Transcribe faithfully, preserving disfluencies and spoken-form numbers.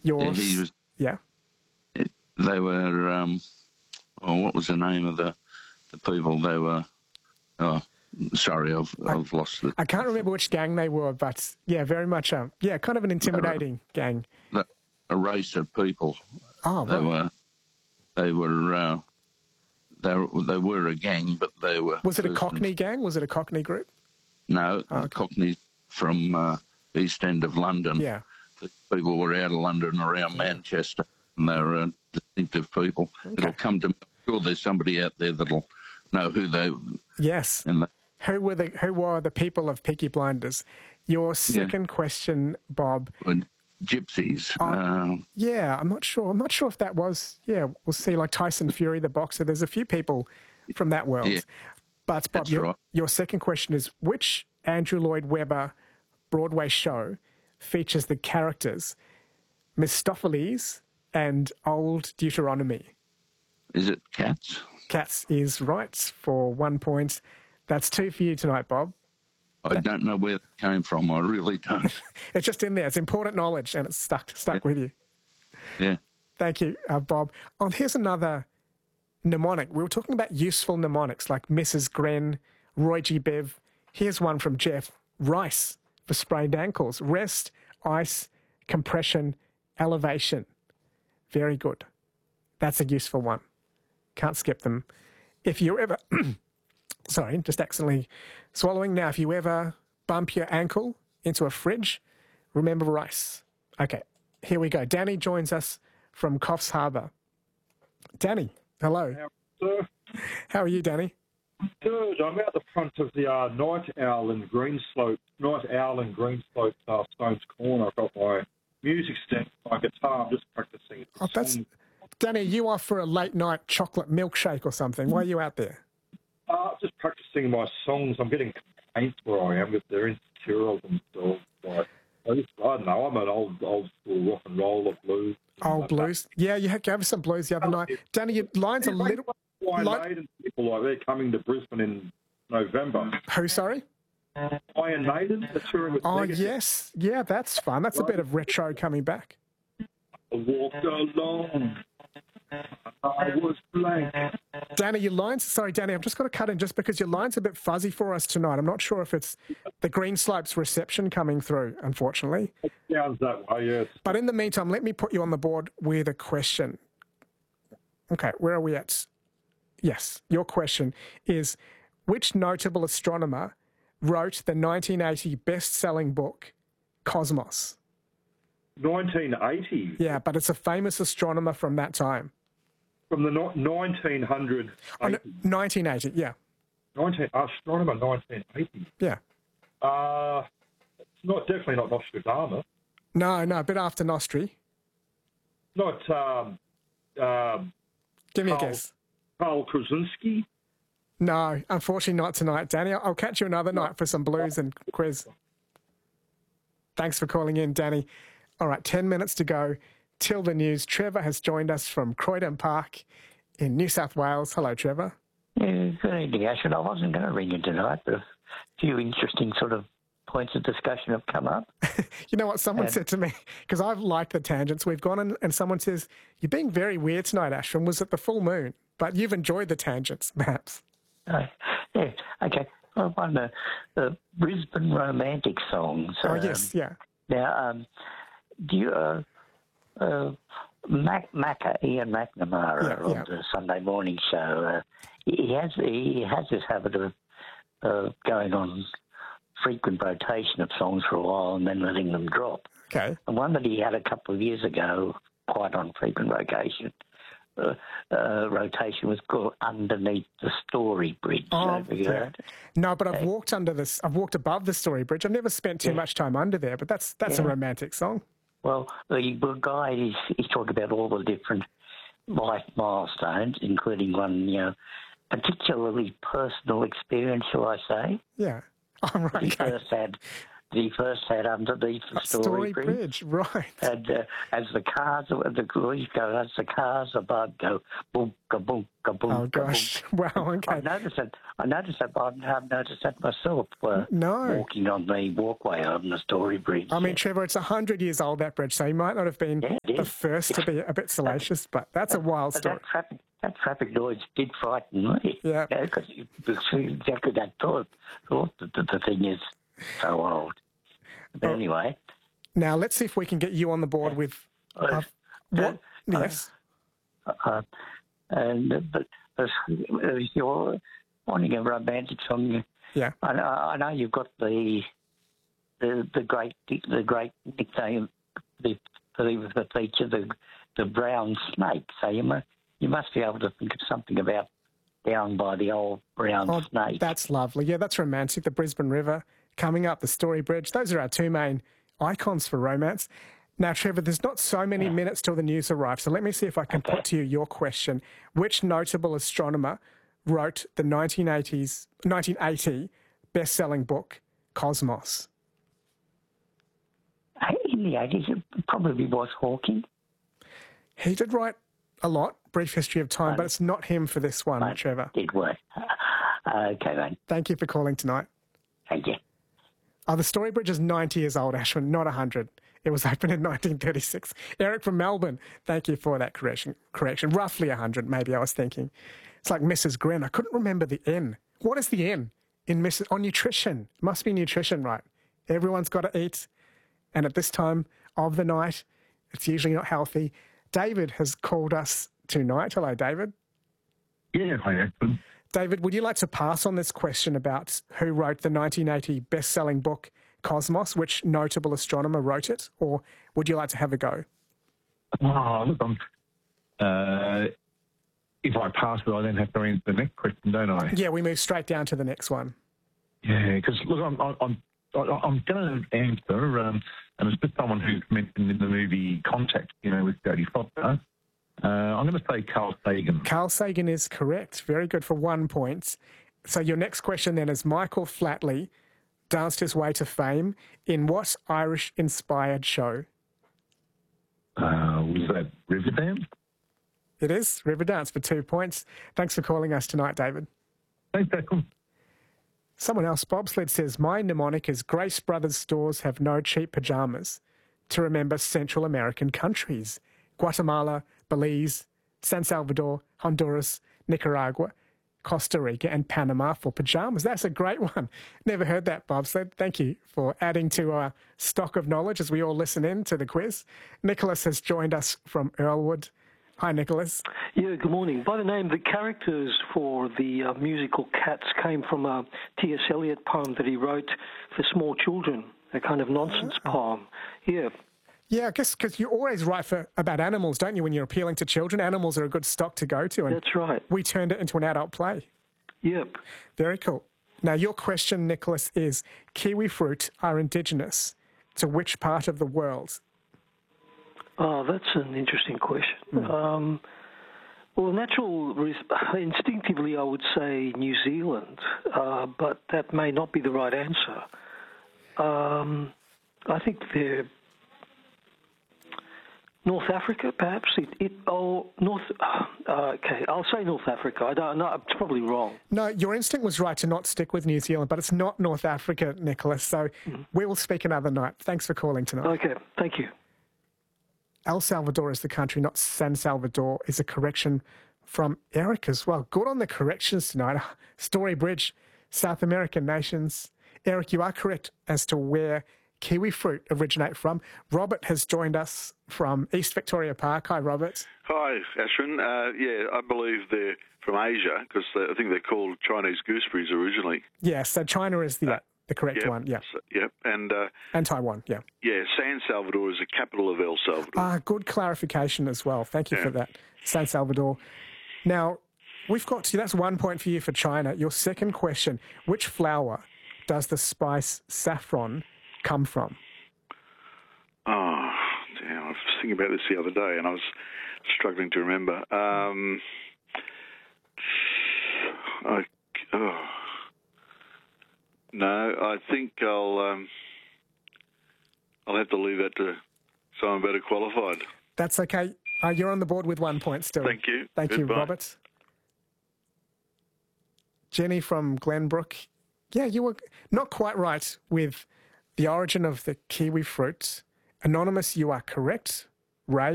Your Yeah, he was. yeah. They were. Um, oh, what was the name of the the people? They were. Oh, sorry, I've I've I, lost it. I can't remember which gang they were, but yeah, very much. Um, yeah, kind of an intimidating gang. A race of people. Oh, They right. were. They were. Uh, they were, they were a gang, but they were. Was it a persons. Cockney gang? Was it a Cockney group? No, Oh, okay. Cockney from uh, East End of London. Yeah. The people were out of London, around yeah. Manchester, and they were uh, distinctive people. Okay. It'll come to me. I'm sure there's somebody out there that'll know who they. Yes. And the, who were the Who were the people of Peaky Blinders? Your second yeah. question, Bob. Gypsies. Uh, um, yeah, I'm not sure. I'm not sure if that was. Yeah, we'll see. Like Tyson Fury, the boxer. There's a few people from that world. Yeah. But Bob, your, right. your second question is: which Andrew Lloyd Webber Broadway show features the characters Mephistopheles and Old Deuteronomy? Is it Cats? Cats is right for one point. That's two for you tonight, Bob. I that, don't know where it came from. I really don't. It's just in there. It's important knowledge, and it's stuck stuck yeah. with you. Yeah. Thank you, uh, Bob. Oh, here's another mnemonic. We were talking about useful mnemonics like Missus Gren, Roy G. Biv. Here's one from Jeff. Rice for sprained ankles. Rest, ice, compression, elevation. Very good. That's a useful one. Can't skip them. If you ever... Sorry, just accidentally swallowing. Now, if you ever bump your ankle into a fridge, remember rice. Okay, here we go. Danny joins us from Coffs Harbour. Danny, hello. How, sir? How are you, Danny? Good. I'm out the front of the uh, Night Owl in Greenslope, Night Owl in Greenslope, uh, Stones Corner. I've got my music stand, my guitar. I'm just practicing. Oh, that's... Danny, you are for a late night chocolate milkshake or something. Why are you out there? Uh, just practicing my songs. I'm getting complaints where I am if they're insecure of themselves. Like, I, just, I don't know. I'm an old, old school rock and roll of blues. Old blues? Yeah, you had gave us some blues the other night. Danny, your line's a little... Iron Maiden people, like, they're coming to Brisbane in November. Who, sorry? Iron Maiden, the touring with Oh, Negative. Yes. Yeah, that's fun. That's a bit of retro coming back. I walked alone. I was blank. Danny, your lines... Sorry, Danny, I've just got to cut in just because your line's a bit fuzzy for us tonight. I'm not sure if it's the Greenslopes reception coming through, unfortunately. It sounds that way, yes. But in the meantime, let me put you on the board with a question. Okay, where are we at? Yes, your question is, which notable astronomer wrote the nineteen eighty best-selling book, Cosmos? nineteen eighty? Yeah, but it's a famous astronomer from that time. From the no- nineteen eighty? Oh, no, nineteen eighty, yeah. nineteen Astronomer nineteen eighty? Yeah. Uh, it's not definitely not Nostradamus. No, no, a bit after Nostri. Not, um... um Give me Carl, a guess. Carl Krasinski? No, unfortunately not tonight, Danny. I'll catch you another night for some blues and quiz. Thanks for calling in, Danny. All right, ten minutes to go till the news. Trevor has joined us from Croydon Park in New South Wales. Hello, Trevor. Yeah, good evening, Ashford. I wasn't going to ring you tonight, but a few interesting sort of points of discussion have come up. You know what someone and, said to me? Because I've liked the tangents. We've gone in, and someone says, you're being very weird tonight, Ashram. Was it the full moon? But you've enjoyed the tangents, perhaps. Uh, yeah, okay. Well, one, the, the Brisbane romantic songs. Oh, um, yes, yeah. Now, um, do you... Uh, uh, Mac, Macca, Ian McNamara yeah, on yeah. the Sunday morning show, uh, he has he has this habit of uh, going on frequent rotation of songs for a while and then letting them drop. Okay. And one that he had a couple of years ago, quite on frequent rotation, uh, uh, rotation was called Underneath the Story Bridge. Oh, Have you yeah. heard it? No, but I've Okay. walked under this. I've walked above the Story Bridge. I've never spent too Yeah. much time under there, but that's that's a Yeah. romantic song. Well, the, the guy, he's, he's talked about all the different life milestones, including one, you know, particularly personal experience, shall I say. Yeah. Oh, right. He Okay. first had he first had underneath the Story, Story Bridge. Bridge, right. And uh, as the cars, the police go, as the cars above go, boom, kaboom, kaboom, Oh, gosh. Wow, okay. I've noticed that. I noticed that, but I haven't noticed that myself. Uh, No. Walking on the walkway on the Story Bridge. I mean, Trevor, it's one hundred years old, that bridge, so he might not have been Yeah, it the is. first to be a bit salacious, but that's a wild But story. that traffic, that traffic noise did frighten me. Yeah. Because exactly that thought, thought that the, the thing is so old. But Oh. anyway, Now, let's see if we can get you on the board with uh, what? Yes. uh, and uh, but uh, if you're wanting a romantic song, Yeah. I know, I know you've got the the the great the great nickname the the, the feature the the brown snake. So you must you must be able to think of something about down by the old brown Oh, snake. that's lovely. Yeah, that's romantic. The Brisbane River coming up, the Story Bridge. Those are our two main icons for romance. Now, Trevor, there's not so many minutes till the news arrives, so let me see if I can Okay. put to you your question. Which notable astronomer wrote the nineteen eighties, nineteen eighty best-selling book, Cosmos? In the eighties, it probably was Hawking. He did write a lot, Brief History of Time, but it's not him for this one, Right. Trevor. Did work. Okay, then. Thank you for calling tonight. Thank you. Oh, the Story Bridge is ninety years old, Ashwin, not one hundred. It was opened in nineteen thirty-six. Eric from Melbourne, thank you for that correction. Correction, roughly one hundred, maybe I was thinking. It's like Missus Gren. I couldn't remember the N. What is the N in Missus On nutrition? It must be nutrition, right? Everyone's got to eat. And at this time of the night, it's usually not healthy. David has called us tonight. Hello, David. Yeah, hi, Ashton. David, would you like to pass on this question about who wrote the nineteen eighty best-selling book Cosmos, which notable astronomer wrote it, or would you like to have a go? Oh, look, I'm, uh, if I pass it, I then have to answer the next question, don't I? Yeah, we move straight down to the next one. Yeah, because look, I'm I'm I'm, I'm going to answer, um, and it's just someone who's mentioned in the movie Contact, you know, with Jodie Foster. Uh, I'm going to say Carl Sagan. Carl Sagan is correct. Very good for one point. So your next question then is Michael Flatley danced his way to fame in what Irish-inspired show? Uh, was that Riverdance? It is Riverdance for two points. Thanks for calling us tonight, David. Thanks, Ashton. Someone else, Bobsled, says, my mnemonic is Grace Brothers stores have no cheap pyjamas to remember Central American countries. Guatemala, Belize, San Salvador, Honduras, Nicaragua, Costa Rica and Panama for pyjamas. That's a great one. Never heard that, Bobsled. Thank you for adding to our stock of knowledge as we all listen in to the quiz. Nicholas has joined us from Earlwood. Hi, Nicholas. Yeah, good morning. By the name, the characters for the uh, musical Cats came from a T S Eliot poem that he wrote for small children, a kind of nonsense oh. poem. Yeah. Yeah, I guess because you always write for about animals, don't you, when you're appealing to children? Animals are a good stock to go to. And that's right. We turned it into an adult play. Yep. Very cool. Now, your question, Nicholas, is kiwi fruit are indigenous to which part of the world? Oh, that's an interesting question. Mm. Um, well, natural, instinctively, I would say New Zealand, uh, but that may not be the right answer. Um, I think they're North Africa, perhaps. It, it oh North. Uh, okay, I'll say North Africa. I don't know. It's probably wrong. No, your instinct was right to not stick with New Zealand, but it's not North Africa, Nicholas. So mm. we will speak another night. Thanks for calling tonight. Okay, thank you. El Salvador is the country, not San Salvador, is a correction from Eric as well. Good on the corrections tonight. Story Bridge, South American nations. Eric, you are correct as to where kiwi fruit originate from. Robert has joined us from East Victoria Park. Hi, Robert. Hi, Ashwin. Uh, yeah, I believe they're from Asia because I think they're called Chinese gooseberries originally. Yeah, so China is the... Uh, The correct yep, one, yeah. So, yep, and uh, and Taiwan, yeah. Yeah, San Salvador is the capital of El Salvador. Ah, good clarification as well. Thank you yeah. for that, San Salvador. Now, we've got to, that's one point for you for China. Your second question, which flower does the spice saffron come from? Oh, damn, I was thinking about this the other day and I was struggling to remember. Um, I, oh. No, I think I'll um, I'll have to leave that to someone better qualified. That's okay. Uh, you're on the board with one point still. Thank you. Thank Goodbye. you, Robert. Jenny from Glenbrook. Yeah, you were not quite right with the origin of the kiwi fruit. Anonymous, you are correct. Ray,